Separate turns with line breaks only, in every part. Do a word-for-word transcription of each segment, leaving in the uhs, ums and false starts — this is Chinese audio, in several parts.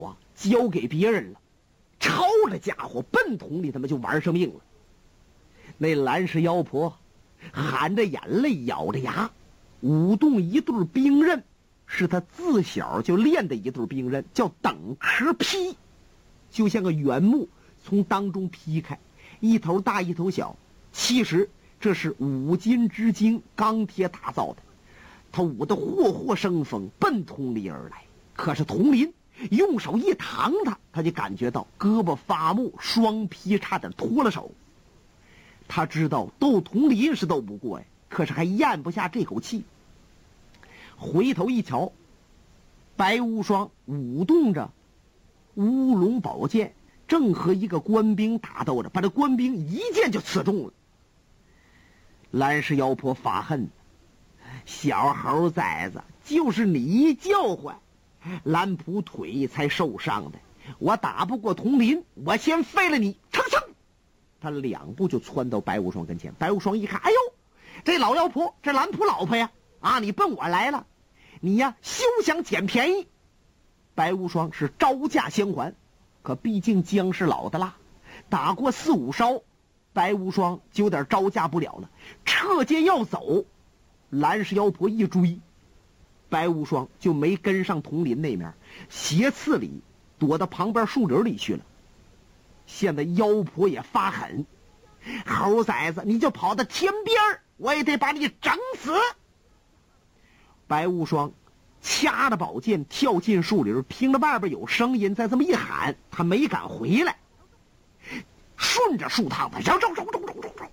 啊交给别人了，抄着家伙奔桶里他妈就玩上命了。那蓝氏妖婆含着眼泪咬着牙舞动一对兵刃，是他自小就练的一对兵刃，叫等壳劈，就像个原木从当中劈开，一头大一头小，其实这是五金之精钢铁打造的。他舞得霍霍生风，奔佟林而来。可是佟林用手一扛他，他就感觉到胳膊发木，双劈差点脱了手。他知道斗佟林是斗不过呀，可是还咽不下这口气。回头一瞧，白无双舞动着乌龙宝剑，正和一个官兵打斗着，把这官兵一剑就刺中了。蓝氏妖婆发恨，小猴崽子，就是你一叫唤，蓝普腿才受伤的。我打不过佟林，我先废了你！噌噌，他两步就窜到白无双跟前。白无双一看，哎呦，这老妖婆，这蓝普老婆呀，啊，你奔我来了，你呀休想捡便宜。白无双是招架相还，可毕竟姜是老的辣，打过四五烧，白无双就有点招架不了了，撤剑要走。蓝氏妖婆一追，白无双就没跟上佟林那面，斜刺里躲到旁边树林里去了。现在妖婆也发狠，猴崽子，你就跑到天边，我也得把你整死。白无双掐着宝剑跳进树林，听着外边有声音，再这么一喊，他没敢回来，顺着树趟子绕绕绕绕绕绕，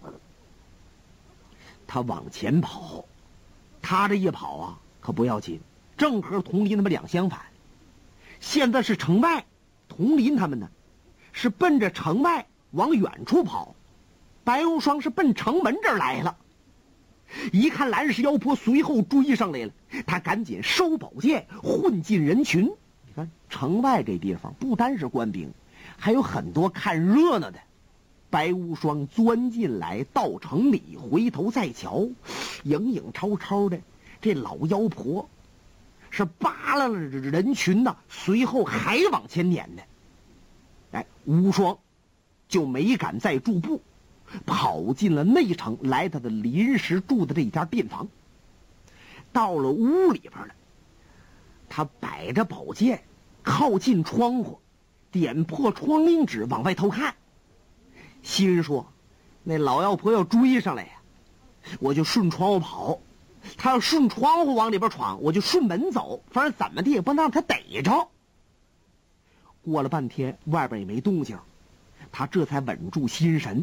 他往前跑。他这一跑啊，可不要紧，正和佟林他们两相反。现在是城外，佟林他们呢是奔着城外往远处跑，白无双是奔城门这儿来了。一看蓝氏妖婆随后追上来了，他赶紧收宝剑混进人群。你看城外这地方不单是官兵，还有很多看热闹的。白无双钻进来到城里，回头再瞧，影影绰绰的这老妖婆是扒拉了人群呢，随后还往前撵呢。哎，无双就没敢再驻步，跑进了内城，来他的临时住的这家店房。到了屋里边了，他摆着宝剑靠近窗户，点破窗棂纸往外偷看，心说那老妖婆要追上来呀，我就顺窗户跑；他要顺窗户往里边闯，我就顺门走，反正怎么地也不能让他逮着。过了半天，外边也没动静，他这才稳住心神。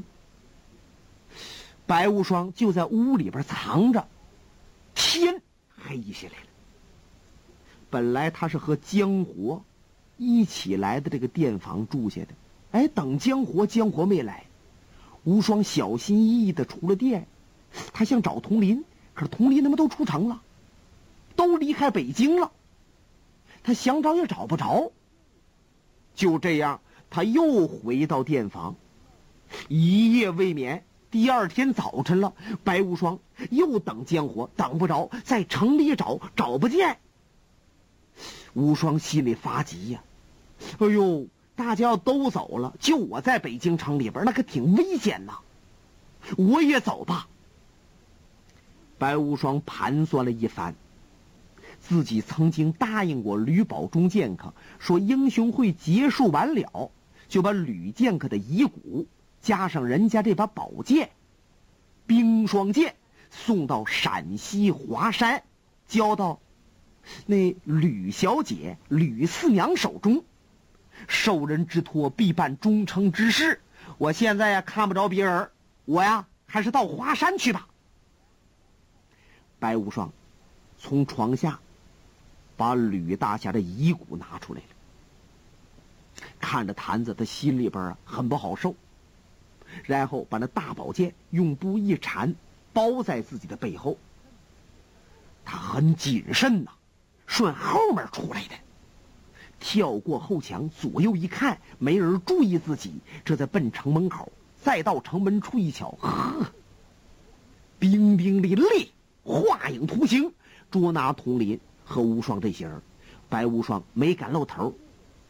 白无双就在屋里边藏着，天黑下来了。本来他是和江活一起来的这个店房住下的，哎，等江活，江活没来，无双小心翼翼的出了店，他想找佟林，可是佟林他们都出城了，都离开北京了，他想找也找不着。就这样，他又回到店房，一夜未眠。第二天早晨了，白无双又等江活，等不着，在城里找，找不见。无双心里发急呀、啊，哎呦，大家要都走了，就我在北京城里边，那可挺危险呐，我也走吧。白无双盘算了一番，自己曾经答应过吕宝中剑客，说英雄会结束完了，就把吕剑客的遗骨加上人家这把宝剑冰霜剑送到陕西华山，交到那吕小姐吕四娘手中，受人之托必办忠诚之事。我现在呀看不着别人，我呀还是到华山去吧。白无双从床下把吕大侠的遗骨拿出来了，看着坛子，他心里边啊很不好受，然后把那大宝剑用布一缠，包在自己的背后。他很谨慎呐、啊，顺后面出来的，跳过后墙，左右一看，没人注意自己，这才奔城门口。再到城门处一瞧，呵，冰冰凛冽，画影图形，捉拿佟林和无双这些人。白无双没敢露头，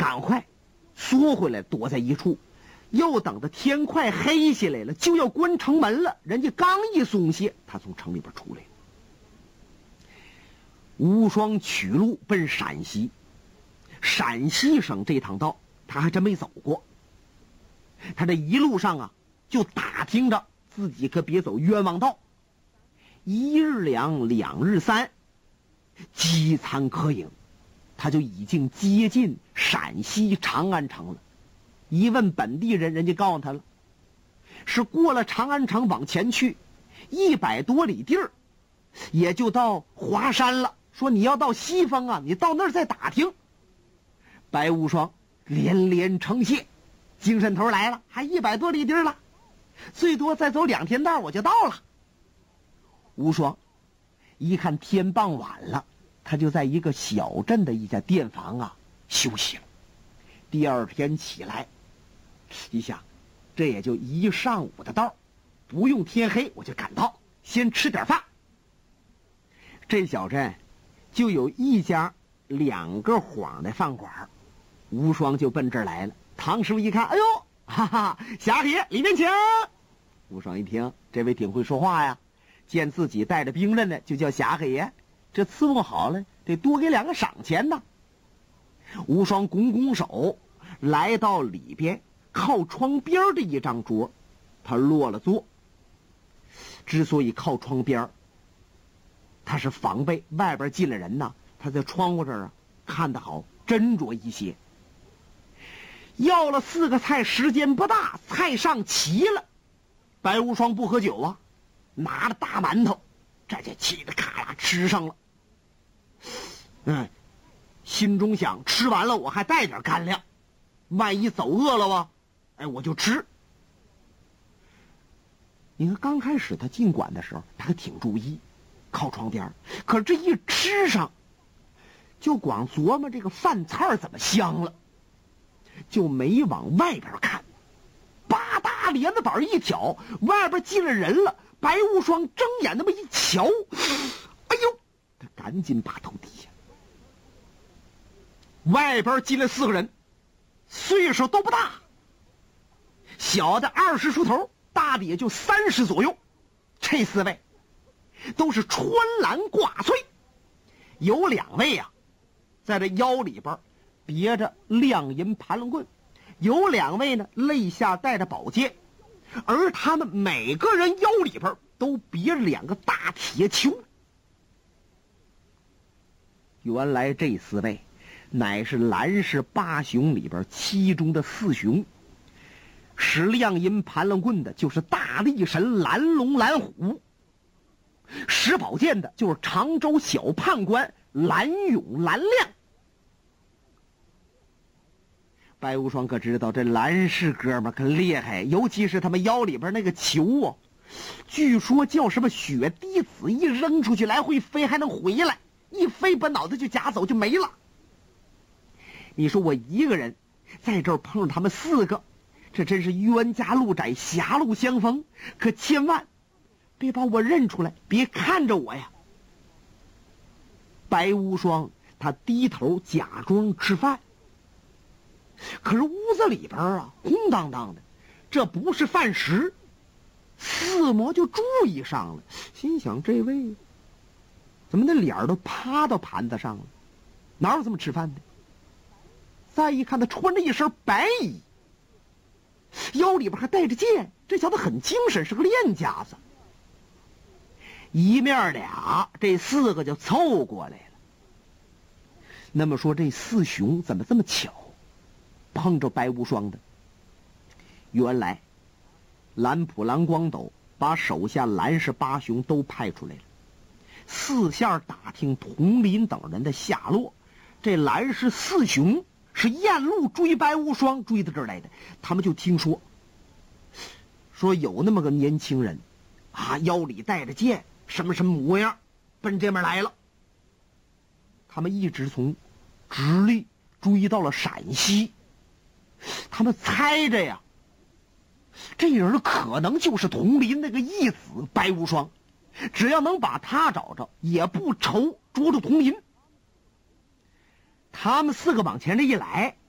赶快缩回来，躲在一处。又等到天快黑下来了，就要关城门了。人家刚一松懈，他从城里边出来了。无双取路奔陕西，陕西省这趟道他还真没走过。他这一路上啊，就打听着自己可别走冤枉道。一日两，两日三，饥餐渴饮，他就已经接近陕西长安城了。一问本地人，人家告诉他了，是过了长安城往前去一百多里地儿，也就到华山了。说你要到西方啊，你到那儿再打听。白无双连连称谢，精神头来了，还一百多里地儿了，最多再走两天道我就到了。无双一看天傍晚了，他就在一个小镇的一家店房啊休息了。第二天起来一想，这也就一上午的道，不用天黑我就赶到，先吃点饭。这小镇就有一家两个幌的饭馆，无双就奔这儿来了。唐师傅一看，哎呦，哈哈，侠爷里面请。无双一听，这位挺会说话呀，见自己带着兵刃呢，就叫侠爷，这伺候好了得多给两个赏钱呢。无双拱拱手，来到里边靠窗边的一张桌，他落了座。之所以靠窗边，他是防备外边进来人呐，他在窗户这儿啊看得好，斟酌一些。要了四个菜，时间不大，菜上齐了。白无双不喝酒啊，拿着大馒头，这就气得咔啦吃上了。嗯，心中想，吃完了我还带点干粮，万一走饿了吧，哎，我就吃。你看刚开始他进馆的时候，他还挺注意靠窗边，可是这一吃上，就光琢磨这个饭菜怎么香了，就没往外边看。八大帘子板一挑，外边进了人了。白无双睁眼那么一瞧，哎呦，他赶紧把头低下。外边进来四个人，岁数都不大，小的二十出头，大的也就三十左右。这四位都是穿蓝挂翠，有两位啊在这腰里边别着亮银盘龙棍，有两位呢肋下带着宝剑，而他们每个人腰里边都别两个大铁球。原来这四位乃是蓝氏八雄里边其中的四雄，使亮银盘龙棍的就是大力神蓝龙蓝虎，使宝剑的就是常州小判官蓝勇蓝亮。白无双可知道这蓝氏哥们可厉害，尤其是他们腰里边那个球啊，据说叫什么血滴子，一扔出去来回飞还能回来，一飞把脑袋就夹走就没了。你说我一个人在这儿碰上他们四个，这真是冤家路窄狭路相逢，可千万别把我认出来，别看着我呀。白无双他低头假装吃饭，可是屋子里边啊空荡荡的，这不是饭食。四魔就注意上了，心想这位怎么那脸都趴到盘子上了，哪有这么吃饭的？再一看他穿着一身白衣，腰里边还带着剑，这小子很精神，是个练家子。一面俩，这四个就凑过来了。那么说这四雄怎么这么巧碰着白无双的？原来蓝普蓝光斗把手下蓝氏八雄都派出来了，四下打听佟林等人的下落。这蓝氏四雄是沿路追白无双追到这儿来的，他们就听说说有那么个年轻人啊，腰里带着剑，什么什么模样，奔这边来了。他们一直从直隶追到了陕西，他们猜着呀，这人可能就是佟林那个义子白无双，只要能把他找着，也不愁捉住佟林。他们四个往前这一来，